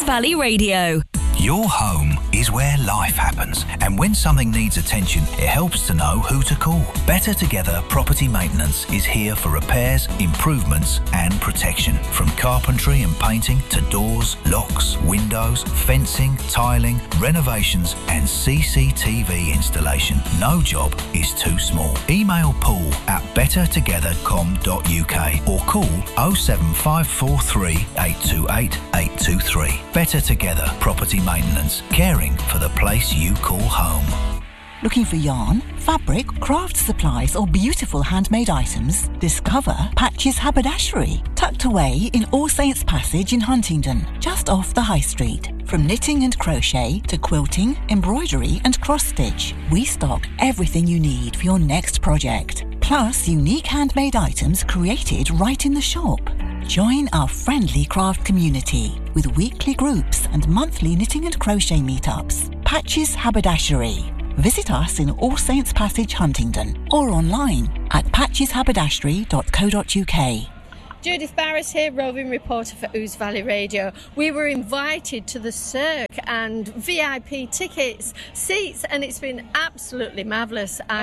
Valley Radio. Your home is where life happens, and when something needs attention, it helps to know who to call. Better Together Property Maintenance is here for repairs, improvements and protection. From carpentry and painting to doors, locks, windows, fencing, tiling, renovations and CCTV installation. No job is too small. Email paul@bettertogether.com.uk or call 07543 828 823. Better Together Property Maintenance, caring for the place you call home. Looking for yarn, fabric, craft supplies or beautiful handmade items? Discover Patches Haberdashery, tucked away in All Saints Passage in Huntingdon, just off the High Street. From knitting and crochet to quilting, embroidery and cross-stitch, we stock everything you need for your next project. Plus unique handmade items created right in the shop. Join our friendly craft community with weekly groups and monthly knitting and crochet meetups. Patches Haberdashery. Visit us in All Saints Passage, Huntingdon, or online at patcheshaberdashery.co.uk. Judith Barris here, roving reporter for Ouse Valley Radio. We were invited to the Cirque and VIP tickets, seats, and it's been absolutely marvellous. I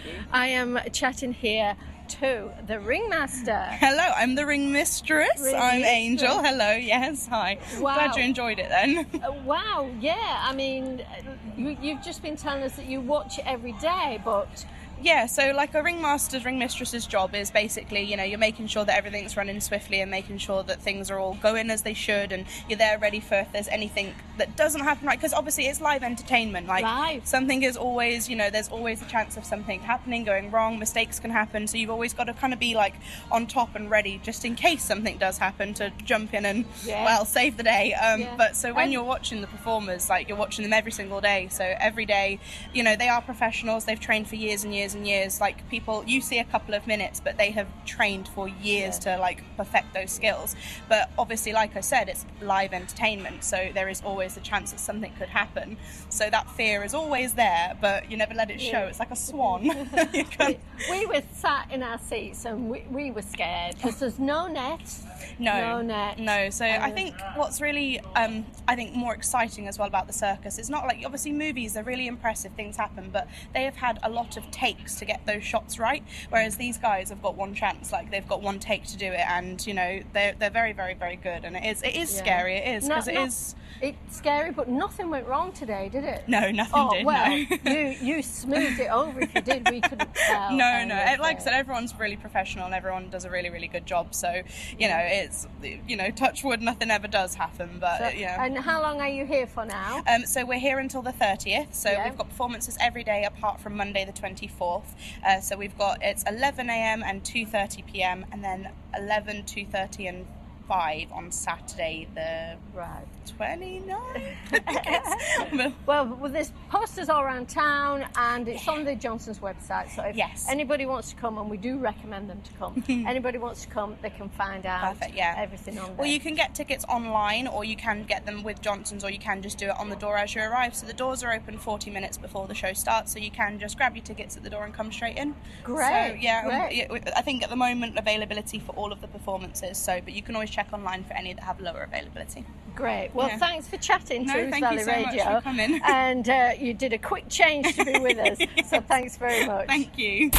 am chatting here to the ringmaster. Hello, I'm the ringmistress. I'm Angel. Hello, yes, hi. Wow. Glad you enjoyed it then. Wow, yeah. I mean, you've just been telling us that you watch it every day, but... Yeah, so like a ringmaster's, ringmistress's job is basically, you know, you're making sure that everything's running swiftly and making sure that things are all going as they should, and you're there ready for if there's anything that doesn't happen right, because obviously it's live entertainment. Like, right. Something is always, you know, there's always a chance of something happening, going wrong, mistakes can happen, so you've always got to kind of be like on top and ready just in case something does happen to jump in and, well, save the day. But so when you're watching the performers, like, you're watching them every single day, so every day, you know, they are professionals, they've trained for years and years and years. Like, people, you see a couple of minutes, but they have trained for years to like perfect those skills. But obviously, like I said, it's live entertainment, so there is always the chance that something could happen. So that fear is always there, but you never let it show. It's like a swan. We were sat in our seats and we were scared because there's no net. No net. No. So I think what's really, I think more exciting as well about the circus, it's not like, obviously movies, they're really impressive, things happen, but they have had a lot of takes to get those shots right, whereas these guys have got one chance, like they've got one take to do it, and you know, they're very, very, very good, and it is scary, it is, because it's scary, but nothing went wrong today, did it? No, nothing did. Well, no. you smoothed it over. If you did, we couldn't tell. No, like I said, everyone's really professional and everyone does a really, really good job, so you know, it's, you know, touch wood, nothing ever does happen, but yeah. And how long are you here for now? So we're here until the 30th, so we've got performances every day apart from Monday the 24th. So we've got, it's 11 a.m. and 2:30 p.m. and then 11, 2:30 and 5 on Saturday the 29th. Well, there's posters all around town and it's on the Johnson's website, so if anybody wants to come, and we do recommend them to come, anybody wants to come, they can find out everything on there. Well, you can get tickets online, or you can get them with Johnson's, or you can just do it on the door as you arrive. So the doors are open 40 minutes before the show starts, so you can just grab your tickets at the door and come straight in. Great. So I think at the moment availability for all of the performances, but you can always check online for any that have lower availability. Great. Well, thanks for chatting to Ouse Valley Radio. Thank you so much for coming. And you did a quick change to be with us, so thanks very much. Thank you.